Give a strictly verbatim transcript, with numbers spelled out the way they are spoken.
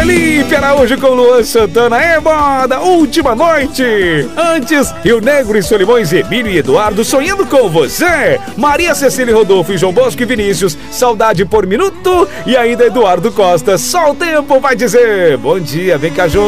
Felipe Araújo com Luan Santana, é moda, última noite. Antes, Rio Negro e Solimões, Emílio e Eduardo, sonhando com você. Maria Cecília Rodolfo e João Bosco e Vinícius, saudade por minuto. E ainda Eduardo Costa, só o tempo vai dizer. Bom dia, vem cá junto.